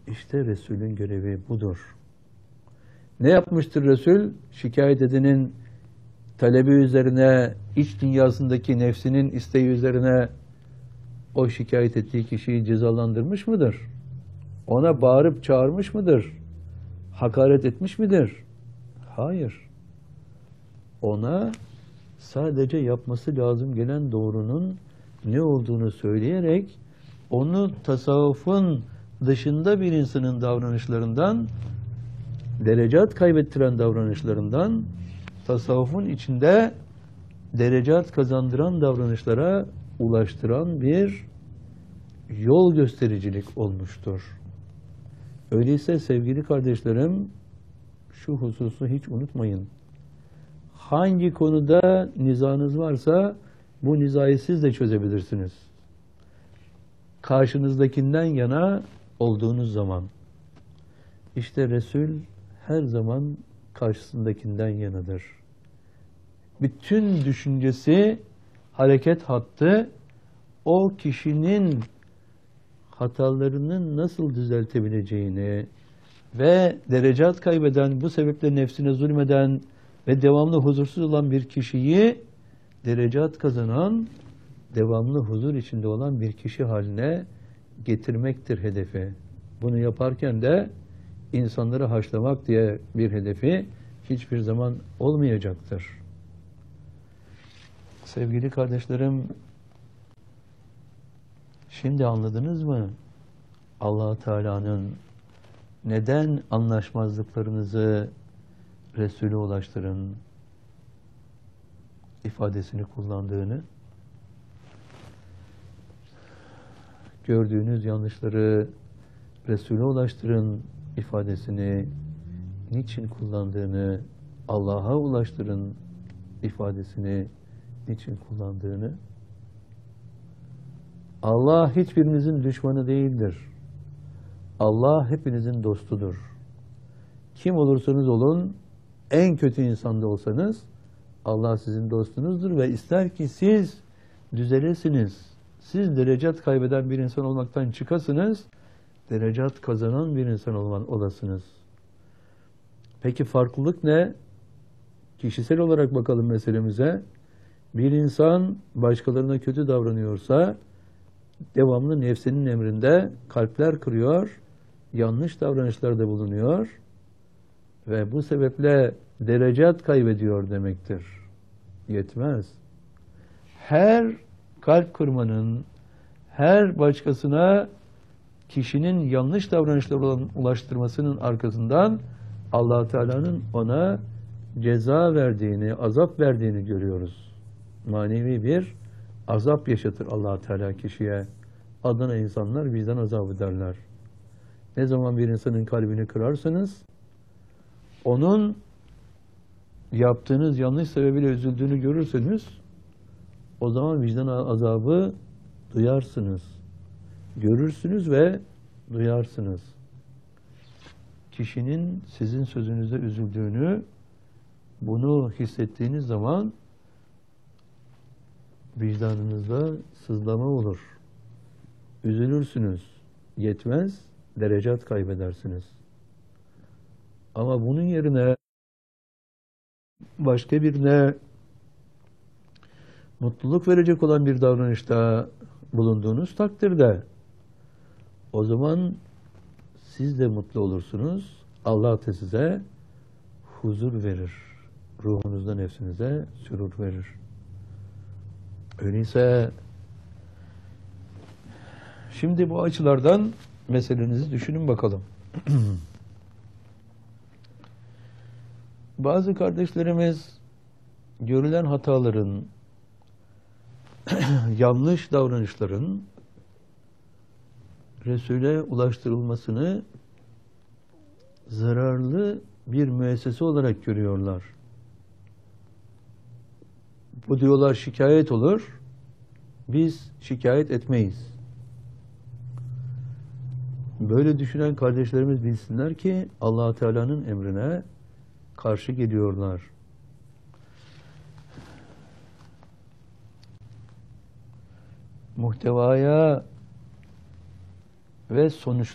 İşte Resul'ün görevi budur. Ne yapmıştır Resul? Şikayet edenin talebi üzerine, iç dünyasındaki nefsinin isteği üzerine o şikayet ettiği kişiyi cezalandırmış mıdır? Ona bağırıp çağırmış mıdır? Hakaret etmiş midir? Hayır. Ona sadece yapması lazım gelen doğrunun ne olduğunu söyleyerek onu tasavvufun dışında bir insanın davranışlarından, derecat kaybettiren davranışlarından, tasavvufun içinde derecat kazandıran davranışlara ulaştıran bir yol göstericilik olmuştur. Öyleyse sevgili kardeşlerim, şu hususu hiç unutmayın. Hangi konuda nizanız varsa bu nizayı siz de çözebilirsiniz. Karşınızdakinden yana olduğunuz zaman. İşte Resul her zaman karşısındakinden yanadır. Bütün düşüncesi, hareket hattı o kişinin hatalarının nasıl düzeltebileceğini ve derecat kaybeden, bu sebeple nefsine zulmeden ve devamlı huzursuz olan bir kişiyi derecat kazanan, devamlı huzur içinde olan bir kişi haline getirmektir hedefi. Bunu yaparken de insanları haşlamak diye bir hedefi hiçbir zaman olmayacaktır. Sevgili kardeşlerim, şimdi anladınız mı? Allah Teala'nın neden anlaşmazlıklarınızı Resul'e ulaştırın ifadesini kullandığını, gördüğünüz yanlışları Resul'e ulaştırın ifadesini niçin kullandığını, Allah'a ulaştırın ifadesini niçin kullandığını, Allah hiçbirinizin düşmanı değildir. Allah hepinizin dostudur. Kim olursanız olun, en kötü insanda olsanız Allah sizin dostunuzdur ve ister ki siz düzelesiniz. Siz derecat kaybeden bir insan olmaktan çıkasınız, derecat kazanan bir insan olasınız. Peki farklılık ne? Kişisel olarak bakalım meselemize. Bir insan başkalarına kötü davranıyorsa devamlı nefsinin emrinde kalpler kırıyor, yanlış davranışlarda bulunuyor ve bu sebeple derecat kaybediyor demektir. Yetmez. Her kalp kırmanın, her başkasına kişinin yanlış davranışlara ulaştırmasının arkasından Allah Teala'nın ona ceza verdiğini, azap verdiğini görüyoruz. Manevi bir azap yaşatır Allah Teala kişiye. Adına insanlar vicdan azabı derler. Ne zaman bir insanın kalbini kırarsanız, onun yaptığınız yanlış sebebiyle üzüldüğünü görürseniz, o zaman vicdan azabı duyarsınız. Görürsünüz ve duyarsınız. Kişinin sizin sözünüze üzüldüğünü, bunu hissettiğiniz zaman vicdanınızda sızlama olur. Üzülürsünüz. Yetmez, derecat kaybedersiniz. Ama bunun yerine başka birine mutluluk verecek olan bir davranışta bulunduğunuz takdirde o zaman siz de mutlu olursunuz. Allah da size huzur verir. Ruhunuzda, nefsinize sürur verir. Öyleyse şimdi bu açılardan meselenizi düşünün bakalım. Bazı kardeşlerimiz görülen hataların, yanlış davranışların Resul'e ulaştırılmasını zararlı bir müessese olarak görüyorlar. Bu diyorlar şikayet olur, biz şikayet etmeyiz. Böyle düşünen kardeşlerimiz bilsinler ki Allah Teala'nın emrine karşı geliyorlar. Muhtevaya ve sonuç